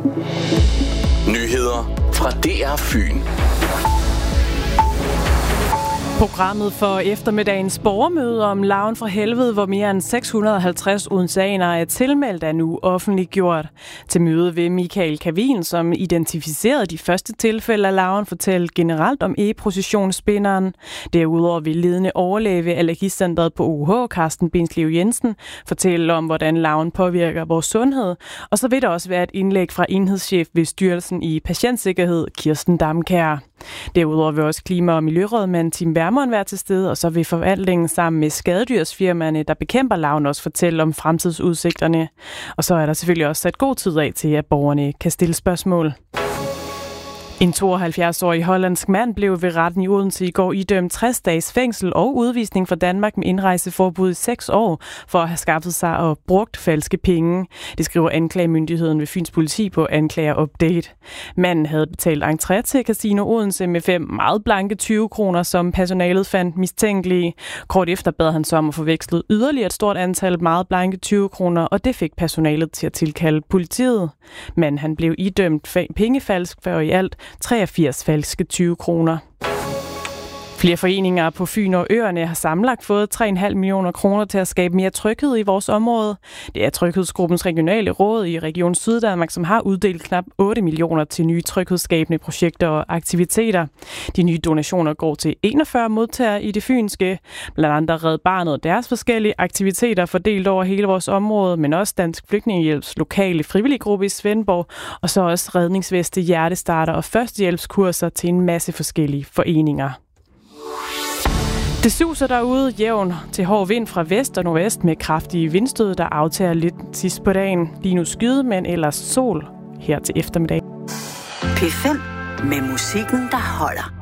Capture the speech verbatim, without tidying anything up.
Nyheder fra D R Fyn. Programmet for eftermiddagens borgermøde om Larven fra helvede, hvor mere end seks hundrede og halvtreds odenseanere er tilmeldt, er nu offentliggjort. Til møde ved Michael Kavin, som identificerede de første tilfælde af larven, fortælle generelt om e-processionsspinderen. Derudover vil ledende overlæge ved Allergicentret på O H, Carsten Benslev Jensen, fortælle om, hvordan larven påvirker vores sundhed. Og så vil der også være et indlæg fra enhedschef ved Styrelsen i Patientsikkerhed, Kirsten Damkjær. Derudover vil også klima- og miljørådmand Tim Wermund være til stede, og så vil forvaltningen sammen med skadedyrsfirmaerne, der bekæmper larven, også fortælle om fremtidsudsigterne. Og så er der selvfølgelig også sat god tid af til, at borgerne kan stille spørgsmål. En tooghalvfjerds-årig hollandsk mand blev ved retten i Odense i går idømt tres dages fængsel og udvisning fra Danmark med indrejseforbud i seks år for at have skaffet sig og brugt falske penge. Det skriver anklagemyndigheden ved Fyns Politi på Anklager Update. Manden havde betalt entré til Casino Odense med fem meget blanke tyve kroner, som personalet fandt mistænkelige. Kort efter bad han så om at forveksle yderligere et stort antal meget blanke tyve kroner, og det fik personalet til at tilkalde politiet. Men han blev idømt pengefalsk for i alt treogfirs falske tyve kroner. Flere foreninger på Fyn og Øerne har sammenlagt fået tre komma fem millioner kroner til at skabe mere tryghed i vores område. Det er Tryghedsgruppens regionale råd i Region Syddanmark, som har uddelt knap otte millioner til nye tryghedsskabende projekter og aktiviteter. De nye donationer går til enogfyrre modtagere i det fynske, blandt andet Red Barnet og deres forskellige aktiviteter fordelt over hele vores område, men også Dansk Flygtningehjælps lokale frivilliggruppe i Svendborg, og så også Redningsveste, Hjertestarter og førstehjælpskurser til en masse forskellige foreninger. Det suser derude jævn til hård vind fra vest og nordvest med kraftige vindstød, der aftager lidt sidst på dagen. Lige nu skyde, men ellers sol her til eftermiddag. P fem med musikken, der holder.